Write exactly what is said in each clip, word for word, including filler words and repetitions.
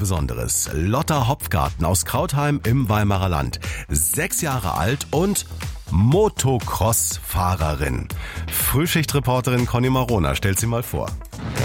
Besonderes. Lotta Hopfgarten aus Krautheim im Weimarer Land. Sechs Jahre alt und Motocross-Fahrerin. Frühschichtreporterin Conny Marona stellt sie mal vor.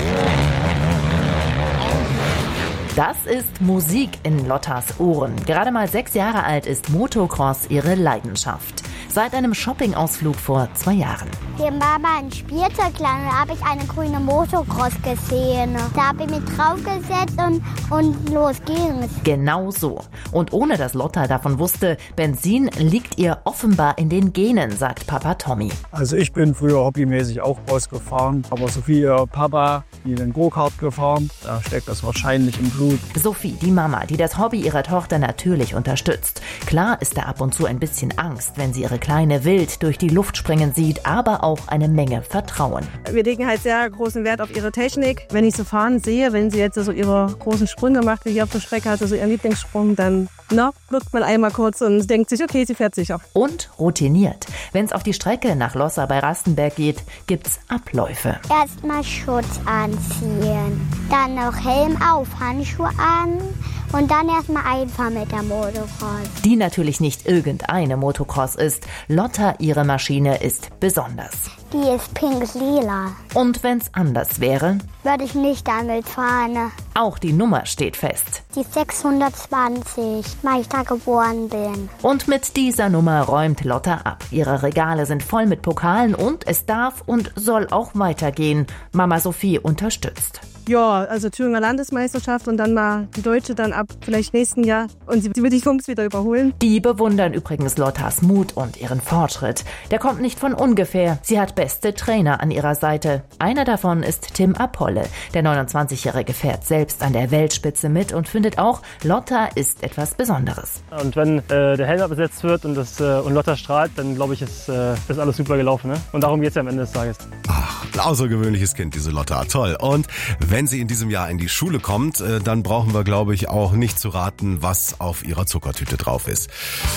Das ist Musik in Lottas Ohren. Gerade mal sechs Jahre alt ist Motocross ihre Leidenschaft. Seit einem Shoppingausflug vor zwei Jahren. Hier war mal ein Spielzeugladen, da habe ich eine grüne Motocross gesehen. Da habe ich mich draufgesetzt und, und los ging's. Genau so. Und ohne dass Lotta davon wusste, Benzin liegt ihr offenbar in den Genen, sagt Papa Tommy. Also ich bin früher hobbymäßig auch Cross gefahren, aber Sophie, ihr Papa, die den Go-Kart gefahren, da steckt das wahrscheinlich im Blut. Sophie, die Mama, die das Hobby ihrer Tochter natürlich unterstützt. Klar ist da ab und zu ein bisschen Angst, wenn sie ihre Kleine wild durch die Luft springen sieht, aber auch eine Menge Vertrauen. Wir legen halt sehr großen Wert auf ihre Technik. Wenn ich so fahren sehe, wenn sie jetzt so ihre großen Sprünge macht, wie hier auf der Strecke hatte, so ihren Lieblingssprung, dann na, wirkt man einmal kurz und denkt sich, okay, sie fährt sicher. Und routiniert. Wenn es auf die Strecke nach Lossa bei Rastenberg geht, gibt's Abläufe. Erstmal Schutz anziehen, dann noch Helm auf, Handschuhe an und dann erstmal einfahren mit der Motocross. Die natürlich nicht irgendeine Motocross ist. Lotta, ihre Maschine, ist besonders. Die ist pink-lila. Und wenn's anders wäre? Würde ich nicht damit fahren. Auch die Nummer steht fest. Die sechshundertzwanzig, weil ich da geboren bin. Und mit dieser Nummer räumt Lotta ab. Ihre Regale sind voll mit Pokalen und es darf und soll auch weitergehen. Mama Sophie unterstützt. Ja, also Thüringer Landesmeisterschaft und dann mal die Deutsche dann ab vielleicht nächsten Jahr und sie wird die Funks wieder überholen. Die bewundern übrigens Lottas Mut und ihren Fortschritt. Der kommt nicht von ungefähr. Sie hat beste Trainer an ihrer Seite. Einer davon ist Tim Apolle. Der neunundzwanzigjährige fährt selbst an der Weltspitze mit und findet auch, Lotta ist etwas Besonderes. Und wenn äh, der Helm abgesetzt wird und, das, äh, und Lotta strahlt, dann glaube ich, ist, äh, ist alles super gelaufen. Ne? Und darum geht es ja am Ende des Tages. Ach, ein außergewöhnliches Kind, diese Lotta. Toll. Und wenn sie in diesem Jahr in die Schule kommt, äh, dann brauchen wir, glaube ich, auch nicht zu raten, was auf ihrer Zuckertüte drauf ist.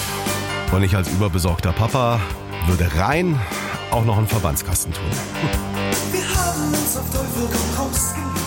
Und ich als überbesorgter Papa würde rein auch noch einen Verbandskasten tun. Wir haben uns auf Teufel komm raus